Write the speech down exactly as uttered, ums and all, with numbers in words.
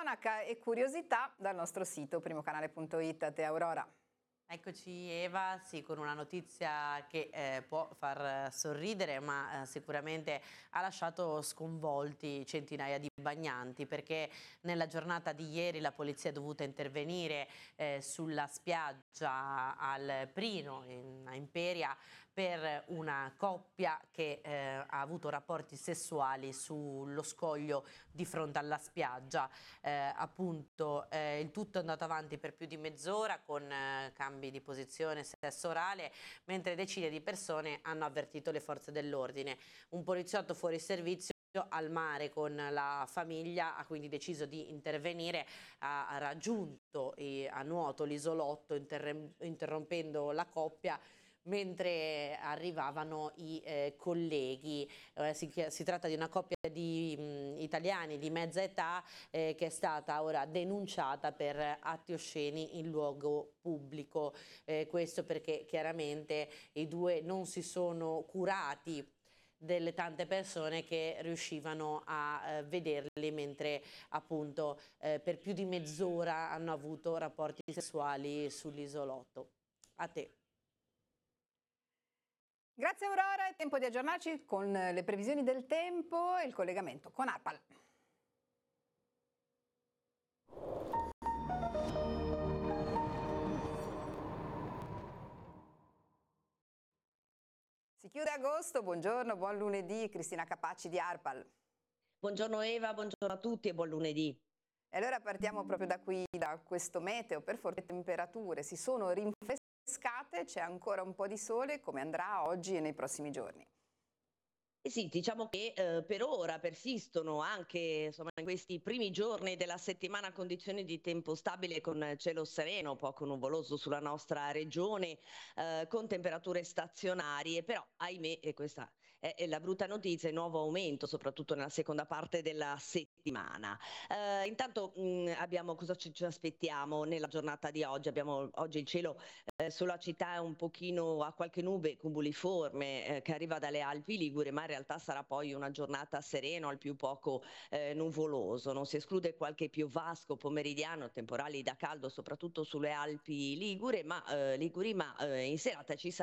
cronaca e curiosità dal nostro sito primocanale punto it. A te Aurora. Eccoci Eva, sì, con una notizia che eh, può far sorridere, ma eh, sicuramente ha lasciato sconvolti centinaia di bagnanti, perché nella giornata di ieri la polizia è dovuta intervenire eh, sulla spiaggia al Prino, in, a Imperia, per una coppia che eh, ha avuto rapporti sessuali sullo scoglio di fronte alla spiaggia. Eh, appunto eh, il tutto è andato avanti per più di mezz'ora con eh, cambi di posizione, sesso orale, mentre decine di persone hanno avvertito le forze dell'ordine. Un poliziotto fuori servizio al mare con la famiglia ha quindi deciso di intervenire, ha, ha raggiunto eh, a nuoto l'isolotto interrompendo la coppia mentre arrivavano i eh, colleghi. Eh, si, si tratta di una coppia di mh, italiani di mezza età eh, che è stata ora denunciata per atti osceni in luogo pubblico. Eh, questo perché chiaramente i due non si sono curati delle tante persone che riuscivano a eh, vederli mentre appunto eh, per più di mezz'ora hanno avuto rapporti sessuali sull'isolotto. A te. Grazie Aurora, è tempo di aggiornarci con le previsioni del tempo e il collegamento con ARPAL. Si chiude agosto, buongiorno, buon lunedì, Cristina Capacci di ARPAL. Buongiorno Eva, buongiorno a tutti e buon lunedì. E allora partiamo proprio da qui, da questo meteo. Per forte temperature si sono rinfrescate, c'è ancora un po' di sole, come andrà oggi e nei prossimi giorni? Eh sì, diciamo che eh, per ora persistono anche insomma, in questi primi giorni della settimana condizioni di tempo stabile con cielo sereno, poco nuvoloso sulla nostra regione, eh, con temperature stazionarie, però ahimè, e questa è, è la brutta notizia, il nuovo aumento, soprattutto nella seconda parte della settimana. Eh, intanto mh, abbiamo cosa ci, ci aspettiamo nella giornata di oggi? Abbiamo oggi il cielo eh, sulla città è un pochino a qualche nube cumuliforme eh, che arriva dalle Alpi Liguri, ma in realtà sarà poi una giornata serena, al più poco eh, nuvoloso. Non si esclude qualche piovasco pomeridiano, temporali da caldo soprattutto sulle Alpi Ligure, ma, eh, Liguri, ma eh, in serata ci sarà